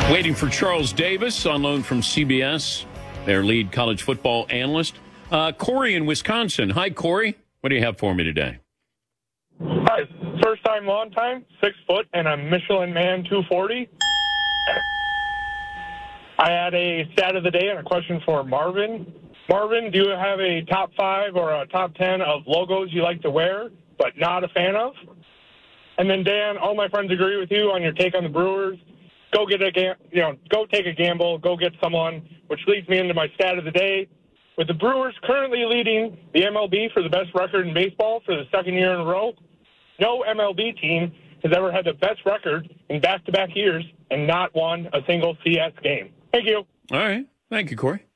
Waiting for Charles Davis on loan from CBS, their lead college football analyst. Corey in Wisconsin. Hi, Corey. What do you have for me today? Hi. First time, long time, 6 foot, and a Michelin Man 240. I had a stat of the day and a question for Marvin. Marvin, do you have a top 5 or a top 10 of logos you like to wear but not a fan of? And then Dan, all my friends agree with you on your take on the Brewers. Go get go take a gamble, go get someone, which leads me into my stat of the day. With the Brewers currently leading the MLB for the best record in baseball for the second year in a row, no MLB team has ever had the best record in back-to-back years and not won a single CS game. Thank you. All right. Thank you, Corey.